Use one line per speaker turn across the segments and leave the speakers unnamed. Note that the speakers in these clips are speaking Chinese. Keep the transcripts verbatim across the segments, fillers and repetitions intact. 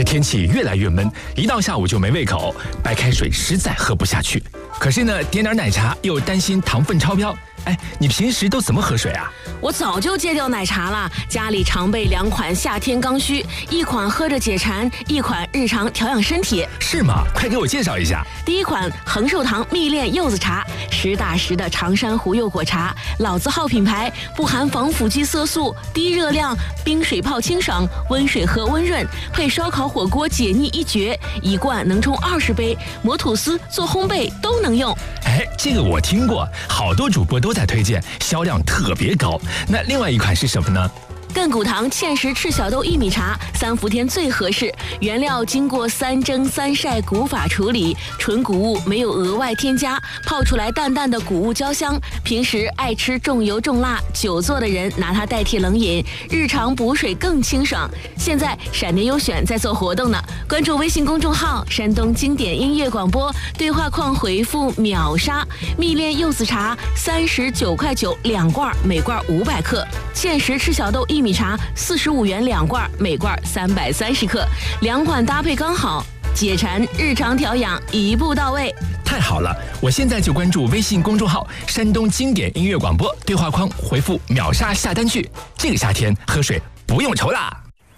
这天气越来越闷，一到下午就没胃口，白开水实在喝不下去。可是呢，点点奶茶又担心糖分超标。哎，你平时都怎么喝水啊？
我早就戒掉奶茶了，家里常备两款夏天刚需，一款喝着解馋，一款日常调养身体。
是吗？快给我介绍一下。
第一款恒寿堂蜜炼柚子茶，实打实的长山湖柚果茶，老字号品牌，不含防腐剂色素，低热量，冰水泡清爽，温水喝温润，配烧烤火锅解腻一绝，一罐能冲二十杯，磨吐司做烘焙都能用。
哎，这个我听过，好多主播都在推荐，销量特别高。那另外一款是什么呢？
亘古堂芡实赤小豆薏米茶，三伏天最合适。原料经过三蒸三晒古法处理，纯谷物，没有额外添加，泡出来淡淡的谷物焦香。平时爱吃重油重辣、久坐的人拿它代替冷饮，日常补水更清爽。现在闪电优选在做活动呢，关注微信公众号“山东经典音乐广播”，对话框回复“秒杀”，蜜炼柚子茶三十九块九两罐，每罐五百克；芡实赤小豆薏米茶四十五元两罐，每罐三百三十克，两款搭配刚好，解馋日常调养一步到位。
太好了，我现在就关注微信公众号山东经典音乐广播，对话框回复秒杀下单去，这个夏天喝水不用愁啦。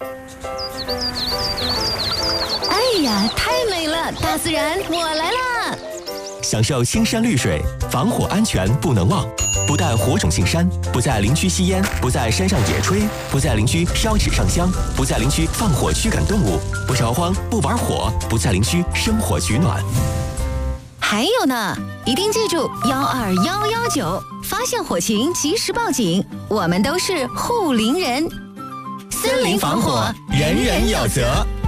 哎呀，太美了，大自然我来啦！
享受青山绿水，防火安全不能忘。不但火种进山，不在林区吸烟，不在山上野炊，不在林区烧纸上香，不在林区放火驱赶动物，不着荒，不玩火，不在林区生火取暖。
还有呢，一定记住幺二幺幺九，发现火情及时报警，我们都是护林人。
森林防火，人人有责。